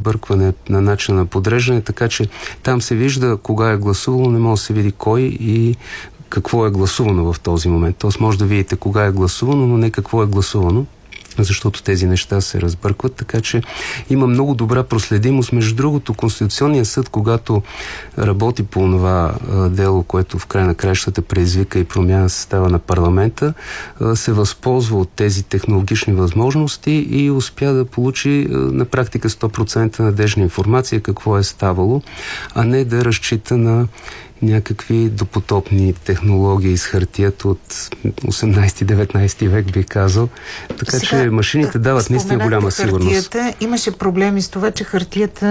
объркване на начина на подреждане, така че там се вижда кога е гласувало, не може да се види кой и какво е гласувано в този момент. Тоест може да видите кога е гласувано, но не какво е гласувано, защото тези неща се разбъркват, така че има много добра проследимост. Между другото, Конституционният съд, когато работи по това дело, което в край на краищата предизвика и промяна състава на парламента, се възползва от тези технологични възможности и успя да получи на практика 100% надежна информация какво е ставало, а не да разчита на някакви допотопни технологии с хартията от 18-19 век, би казал. Така сега, че машините дават наистина голяма сигурност. Имаше проблеми с това, че хартията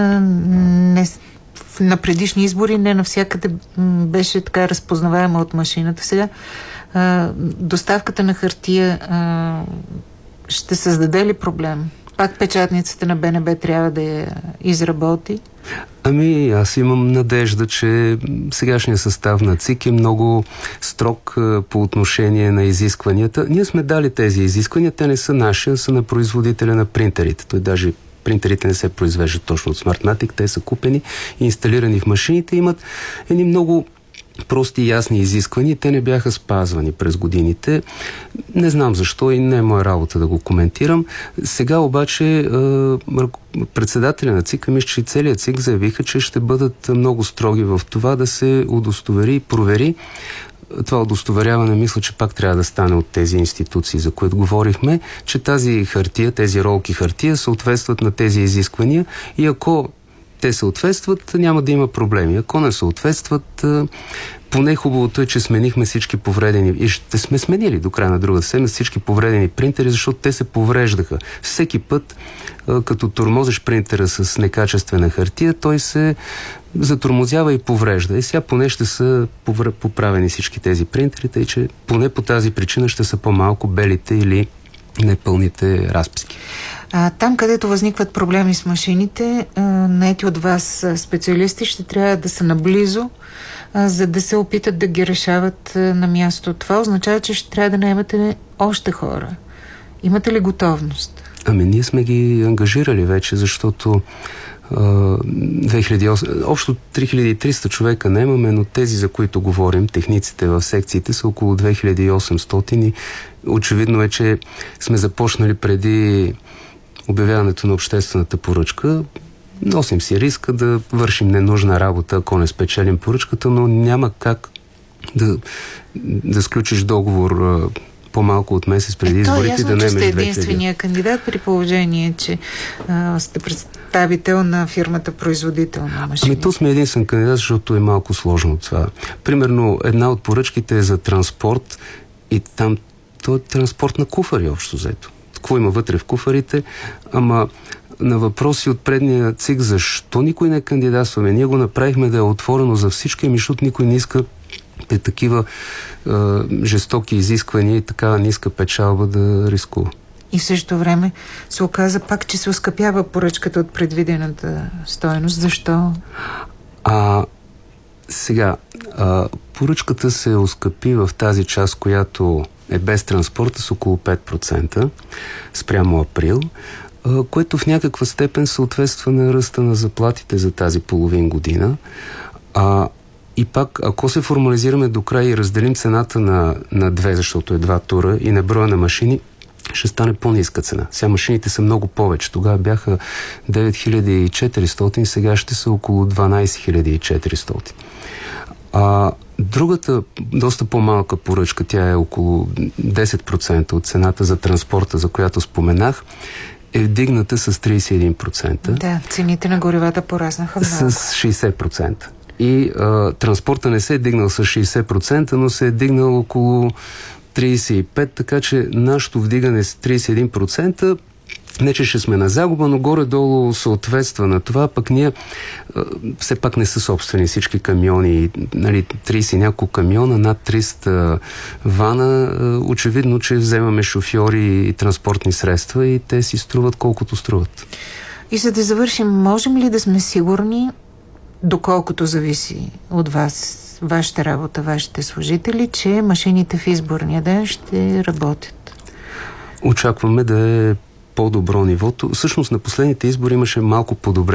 на предишни избори не навсякъде беше така разпознаваема от машината. Сега доставката на хартия ще създаде ли проблем? Пак печатницата на БНБ трябва да я изработи? Ами, аз имам надежда, че сегашният състав на ЦИК е много строг по отношение на изискванията. Ние сме дали тези изисквания, те не са наши, а са на производителя на принтерите. Той даже принтерите не се произвеждат точно от Smartmatic, те са купени и инсталирани в машините, имат едни много прости и ясни изисквания. Те не бяха спазвани през годините. Не знам защо и не е моя работа да го коментирам. Сега обаче председателя на ЦИК, мисля, че целият ЦИК заявиха, че ще бъдат много строги в това да се удостовери и провери. Това удостоверяване, мисля, че пак трябва да стане от тези институции, за които говорихме, че тази хартия, тези ролки хартия съответстват на тези изисквания и ако те съответстват, няма да има проблеми. Ако не съответстват, поне хубавото е, че сменихме всички повредени и ще сме сменили до края на другата седмица всички повредени принтери, защото те се повреждаха. Всеки път, като тормозиш принтера с некачествена хартия, той се затормозява и поврежда. И сега поне ще са поправени всички тези принтери, тъй че поне по тази причина ще са по-малко белите или непълните разписки. Там, където възникват проблеми с машините, наети от вас специалисти ще трябва да са наблизо, за да се опитат да ги решават на място. Това означава, че ще трябва да наемате още хора. Имате ли готовност? Ами ние сме ги ангажирали вече, защото 2008, общо 3300 човека наемаме, но тези, за които говорим, техниците в секциите, са около 2800 и очевидно е, че сме започнали преди обявяването на обществената поръчка. Носим си риска да вършим ненужна работа, ако не спечелим поръчката, но няма как да сключиш договор по-малко от месец преди изборите да не сте единствения кандидат, при положение, че сте представител на фирмата производител на машини. Ами то сме единствен кандидат, защото е малко сложно това. Примерно една от поръчките е за транспорт и там то е транспорт на куфари общо взето. Какво има вътре в куфарите? Ама на въпроси от предния ЦИК, защо никой не кандидатстваме? Ние го направихме да е отворено за всички, защото никой не иска при такива жестоки изисквания и такава ниска печалба да рискува. И в същото време се оказа пак, че се оскъпява поръчката от предвидената стойност. Защо? Сега, поръчката се оскъпи в тази част, която е без транспорта с около 5% спрямо април, което в някаква степен съответства на ръста на заплатите за тази половин година. И пак, ако се формализираме до края и разделим цената на две, защото е два тура, и на броя на машини, ще стане по-ниска цена. Сега машините са много повече. Тогава бяха 9400, сега ще са около 12400. Другата, доста по-малка поръчка, тя е около 10% от цената за транспорта, за която споменах, е вдигната с 31%. Да, цените на горивата пораснаха много. С 60%. И транспорта не се е дигнал с 60%, но се е дигнал около 35%, така че нашето вдигане с 31%, не че ще сме на загуба, но горе-долу съответства на това, пък ние все пак не са собствени всички камиони, нали, 30 няколко камиона, над 300 вана, очевидно, че вземаме шофьори и транспортни средства и те си струват колкото струват. И за да завършим, можем ли да сме сигурни, доколкото зависи от вас, вашата работа, вашите служители, че машините в изборния ден ще работят? Очакваме да е по-добро нивото. Всъщност на последните избори имаше малко подобрение